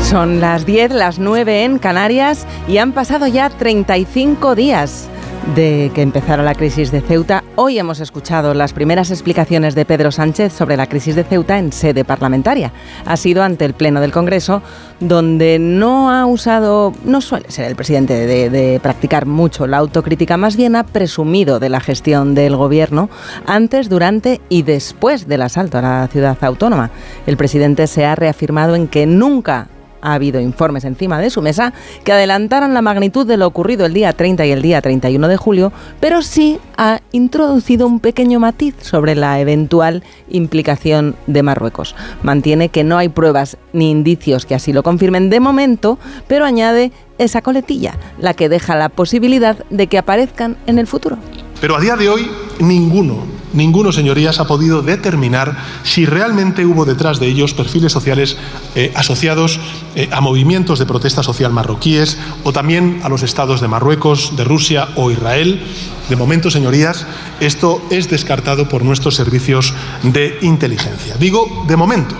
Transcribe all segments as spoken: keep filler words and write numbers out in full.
Son las diez, las nueve en Canarias y han pasado ya treinta y cinco días de que empezara la crisis de Ceuta. Hoy hemos escuchado las primeras explicaciones de Pedro Sánchez sobre la crisis de Ceuta en sede parlamentaria. Ha sido ante el Pleno del Congreso, donde no ha usado, no suele ser el presidente de, de practicar mucho la autocrítica, más bien ha presumido de la gestión del gobierno antes, durante y después del asalto a la ciudad autónoma. El presidente se ha reafirmado en que nunca ha habido informes encima de su mesa que adelantaran la magnitud de lo ocurrido el día treinta y el día treinta y uno de julio, pero sí ha introducido un pequeño matiz sobre la eventual implicación de Marruecos. Mantiene que no hay pruebas ni indicios que así lo confirmen de momento, pero añade esa coletilla, la que deja la posibilidad de que aparezcan en el futuro. Pero a día de hoy, ninguno, ninguno, señorías, ha podido determinar si realmente hubo detrás de ellos perfiles sociales eh, asociados eh, a movimientos de protesta social marroquíes o también a los estados de Marruecos, de Rusia o Israel. De momento, señorías, esto es descartado por nuestros servicios de inteligencia. Digo, de momento.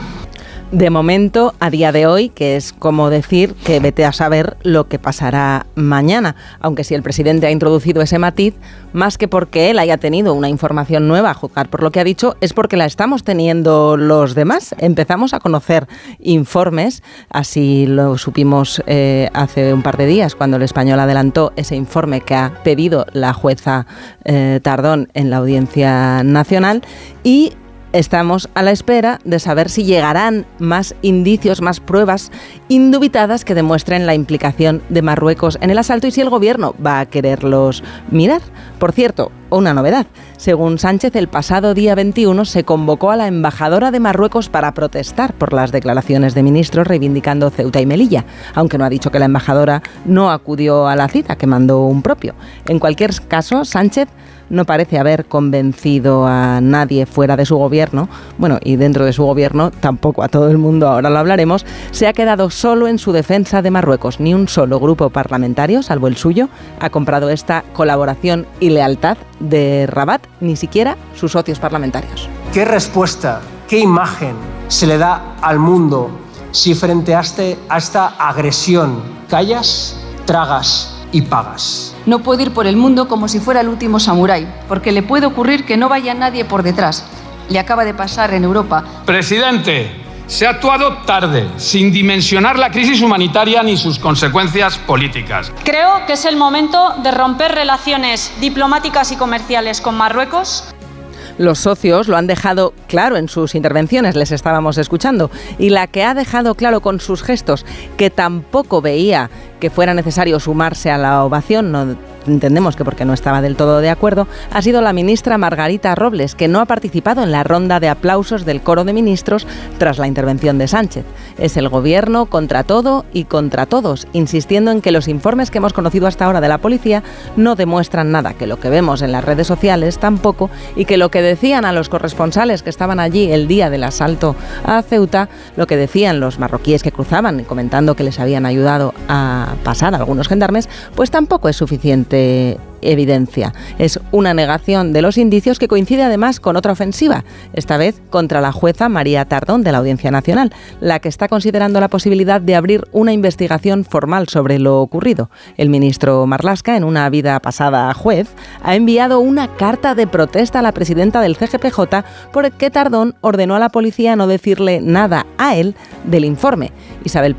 De momento, a día de hoy, que es como decir que vete a saber lo que pasará mañana, aunque si el presidente ha introducido ese matiz, más que porque él haya tenido una información nueva, a juzgar por lo que ha dicho, es porque la estamos teniendo los demás. Empezamos a conocer informes, así lo supimos eh, hace un par de días, cuando el Español adelantó ese informe que ha pedido la jueza eh, Tardón en la Audiencia Nacional, y estamos a la espera de saber si llegarán más indicios, más pruebas indubitadas que demuestren la implicación de Marruecos en el asalto y si el gobierno va a quererlos mirar. Por cierto, una novedad. Según Sánchez, el pasado día veintiuno se convocó a la embajadora de Marruecos para protestar por las declaraciones de ministros reivindicando Ceuta y Melilla, aunque no ha dicho que la embajadora no acudió a la cita, que mandó un propio. En cualquier caso, Sánchez no parece haber convencido a nadie fuera de su gobierno, bueno, y dentro de su gobierno tampoco a todo el mundo, ahora lo hablaremos. Se ha quedado solo en su defensa de Marruecos. Ni un solo grupo parlamentario, salvo el suyo, ha comprado esta colaboración y lealtad de Rabat, ni siquiera sus socios parlamentarios. ¿Qué respuesta, qué imagen se le da al mundo si frente a, este, a esta agresión callas, tragas y pagas? No puede ir por el mundo como si fuera el último samurái, porque le puede ocurrir que no vaya nadie por detrás. Le acaba de pasar en Europa. Presidente, se ha actuado tarde, sin dimensionar la crisis humanitaria ni sus consecuencias políticas. Creo que es el momento de romper relaciones diplomáticas y comerciales con Marruecos. Los socios lo han dejado claro en sus intervenciones, les estábamos escuchando, y la que ha dejado claro con sus gestos que tampoco veía que fuera necesario sumarse a la ovación, no entendemos que porque no estaba del todo de acuerdo, ha sido la ministra Margarita Robles, que no ha participado en la ronda de aplausos del coro de ministros tras la intervención de Sánchez. Es el gobierno contra todo y contra todos, insistiendo en que los informes que hemos conocido hasta ahora de la policía no demuestran nada, que lo que vemos en las redes sociales tampoco, y que lo que decían a los corresponsales que estaban allí el día del asalto a Ceuta, lo que decían los marroquíes que cruzaban comentando que les habían ayudado a pasar a algunos gendarmes, pues tampoco es suficiente evidencia. Es una negación de los indicios que coincide además con otra ofensiva, esta vez contra la jueza María Tardón de la Audiencia Nacional, la que está considerando la posibilidad de abrir una investigación formal sobre lo ocurrido. El ministro Marlaska, en una vida pasada juez, ha enviado una carta de protesta a la presidenta del C G P J porque Tardón ordenó a la policía no decirle nada a él del informe. Isabel